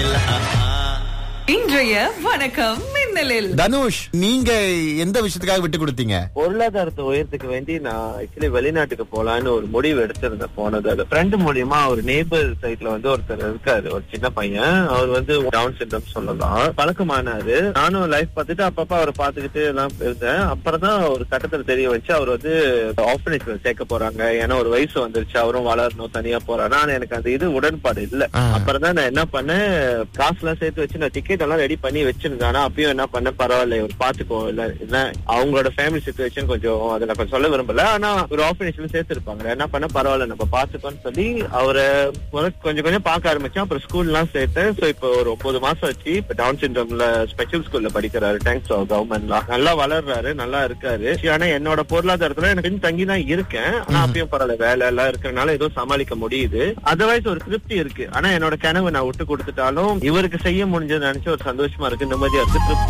மின்னலில் இன்றைய வணக்கம் மின்னலில். தனுஷ், நீங்க எந்த விஷயத்துக்காக விட்டு கொடுத்தீங்க? பொருளாதாரத்தை உயர்த்துக்கு வேண்டி நான் ஆக்சுவலி வெளிநாட்டுக்கு போலான்னு ஒரு முடிவு எடுத்திருந்தேன். போனது அது ஃப்ரெண்டு மூலியமா ஒரு நேபர் சைட்ல ஒருத்தர் இருக்காரு, ஒரு சின்ன பையன். அவர் டவுன் சிண்ட்ரோம் சொல்லலாம், பழக்கமானாரு. நானும் லைஃப் பார்த்துட்டு அப்பப்ப அவரை பார்த்துக்கிட்டு எல்லாம் இருந்தேன். அப்புறம் தான் ஒரு கட்டத்துல தெரிய வச்சு அவர் ஆர்ஃபனேஜ்ல சேர்க்க போறாங்க. ஏன்னா ஒரு வயசு வந்துருச்சு, அவரும் வளரணும், தனியா போறாரு. ஆனா எனக்கு அந்த இது உடன்பாடு இல்ல. அப்புறம் தான் நான் என்ன பண்ணேன், காசு எல்லாம் சேர்த்து வச்சு நான் டிக்கெட் எல்லாம் ரெடி பண்ணி வச்சிருந்தேன். ஆனா அப்பயும் என்ன பண்ண, பரவாயில்ல ஒரு பாத்துக்கோ, இல்ல அவங்களோட ஃபேமிலி சிச்சுவேஷன் கொஞ்சம் அதை நான் கொஞ்சம் சொல்ல விரும்பல. ஆனா ஒரு ஆர்ஃபனேஜ்ல சேர்த்து இருப்பாங்க, என்ன பண்ண பரவாயில்ல நம்ம பாத்துக்கோன்னு சொல்லி அவரை கொஞ்சம் கொஞ்சம் பார்க்க ஆரம்பிச்சேன். அப்புறம் ஸ்கூல் எல்லாம் சேர்த்தேன். சோ இப்போ ஒரு 9 மாசம் வச்சு இப்ப டவுன் சிண்ட்ரோம்ல ஸ்பெஷல் ஸ்கூல்ல படிக்கிறாரு. தேங்க்ஸ் கவர்மெண்ட்லாம் நல்லா வளர்றாரு, நல்லா இருக்காரு. ஆனா என்னோட பொருளாதாரத்துல எனக்கு தங்கி தான் இருக்கேன். ஆனா அப்பயும் பரவாயில்ல, வேலை எல்லாம் இருக்கிறதுனால ஏதோ சமாளிக்க முடியுது. அதர்வைஸ் ஒரு திருப்தி இருக்கு. ஆனா என்னோட கனவு நான் விட்டு கொடுத்துட்டாலும் இவருக்கு செய்ய முடிஞ்சது நினைச்சு ஒரு சந்தோஷமா இருக்கு, நிம்மதியா இருக்கு, திருப்தி